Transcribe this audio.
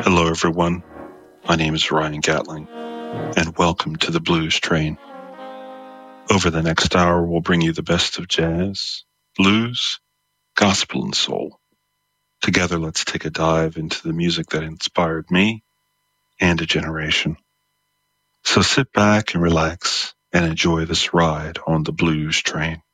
Hello, everyone. My name is Ryan Gatling, and welcome to the Blues Train. Over the next hour, we'll bring you the best of jazz, blues, gospel, and soul. Together, let's take a dive into the music that inspired me and a generation. So sit back and relax and enjoy this ride on the Blues Train.